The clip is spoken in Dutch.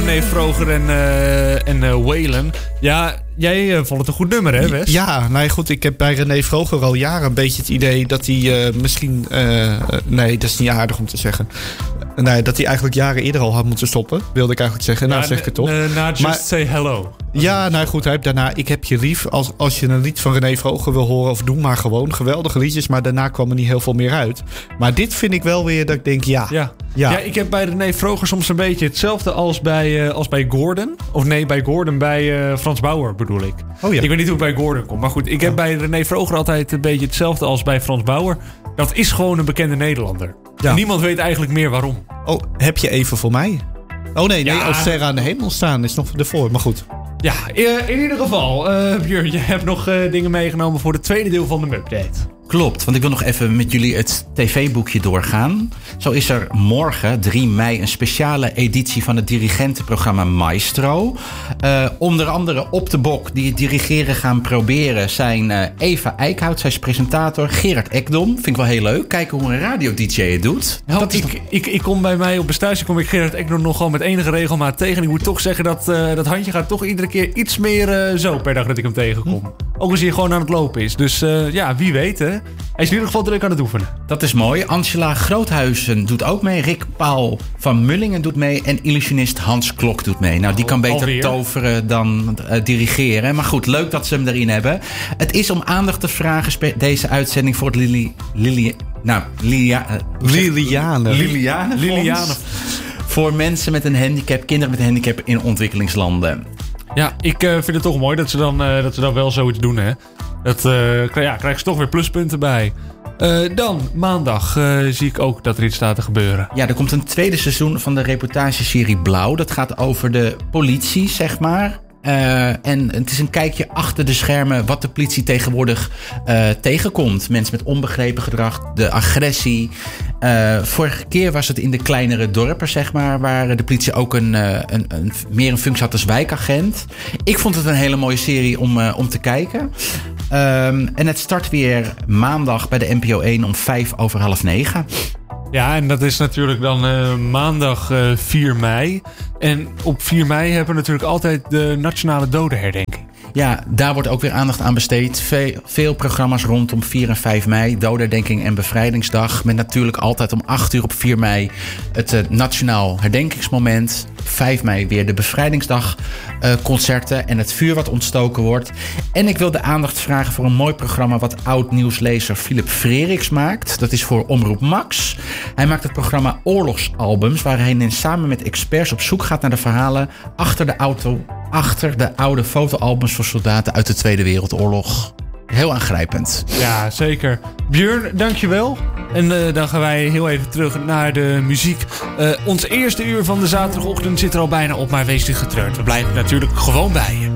René Vroger en Waylon. Ja, jij vond het een goed nummer, hè, Wes? Ja, nou goed, ik heb bij René Vroger al jaren een beetje het idee dat hij misschien... nee, dat is niet aardig om te zeggen. Nee, dat hij eigenlijk jaren eerder al had moeten stoppen, wilde ik eigenlijk zeggen. Nou, zeg ik het toch. Just Say Hello. Ja, nou goed, hij heeft daarna Ik heb je lief. Als je een lied van René Vroger wil horen, of doe maar gewoon. Geweldige liedjes, maar daarna kwam er niet heel veel meer uit. Maar dit vind ik wel weer dat ik denk, ja, ik heb bij René Vroger soms een beetje hetzelfde als bij Gordon. Of nee, bij Gordon, bij Frans Bauer bedoel ik. Oh ja. Ik weet niet hoe ik bij Gordon kom. Maar goed, ik heb bij René Vroger altijd een beetje hetzelfde als bij Frans Bauer. Dat is gewoon een bekende Nederlander. Ja. Niemand weet eigenlijk meer waarom. Oh, heb je even voor mij? Oh nee, als sterren aan de hemel staan is nog ervoor, maar goed. Ja, in ieder geval, Björn, je hebt nog dingen meegenomen voor het tweede deel van de Update. Klopt, want ik wil nog even met jullie het tv-boekje doorgaan. Zo is er morgen, 3 mei, een speciale editie van het dirigentenprogramma Maestro. Onder andere op de bok die het dirigeren gaan proberen zijn Eva Eickhout, zij is presentator. Gerard Ekdom, vind ik wel heel leuk. Kijken hoe een radio-dj het doet. Nou, ik kom bij mij op een stage, kom ik Gerard Ekdom nogal met enige regelmaat tegen. En ik moet toch zeggen dat handje gaat toch iedere keer iets meer zo per dag dat ik hem tegenkom. Ook als hij gewoon aan het lopen is. Dus wie weet, hè. Hij is in ieder geval druk aan het oefenen. Dat is mooi. Angela Groothuizen doet ook mee. Rick Paul van Mullingen doet mee. En illusionist Hans Klok doet mee. Nou, die kan beter alweer toveren dan dirigeren. Maar goed, leuk dat ze hem erin hebben. Het is om aandacht te vragen, deze uitzending, voor het Liliane. Voor mensen met een handicap, kinderen met een handicap in ontwikkelingslanden. Ja, ik vind het toch mooi dat ze dan wel zoiets doen, hè. Dat krijgen ze toch weer pluspunten bij. Dan, maandag, zie ik ook dat er iets staat te gebeuren. Ja, er komt een tweede seizoen van de reportageserie Blauw. Dat gaat over de politie, zeg maar. En het is een kijkje achter de schermen wat de politie tegenwoordig tegenkomt. Mensen met onbegrepen gedrag, de agressie. Vorige keer was het in de kleinere dorpen, zeg maar, waar de politie ook meer een functie had als wijkagent. Ik vond het een hele mooie serie om te kijken. En het start weer maandag bij de NPO 1 om 9:05. Ja, en dat is natuurlijk dan maandag 4 mei. En op 4 mei hebben we natuurlijk altijd de Nationale Dodenherdenking. Ja, daar wordt ook weer aandacht aan besteed. Veel programma's rondom 4 en 5 mei. Dodenherdenking en Bevrijdingsdag. Met natuurlijk altijd om 8:00 op 4 mei het Nationaal Herdenkingsmoment. 5 mei weer de Bevrijdingsdag concerten en het vuur wat ontstoken wordt. En ik wil de aandacht vragen voor een mooi programma wat oud-nieuwslezer Philip Freriks maakt. Dat is voor Omroep Max. Hij maakt het programma Oorlogsalbums, waarin hij samen met experts op zoek gaat naar de verhalen achter de oude fotoalbums voor soldaten uit de Tweede Wereldoorlog. Heel aangrijpend. Ja, zeker. Björn, dankjewel. En dan gaan wij heel even terug naar de muziek. Ons eerste uur van de zaterdagochtend zit er al bijna op, maar wees niet getreurd. We blijven natuurlijk gewoon bij je.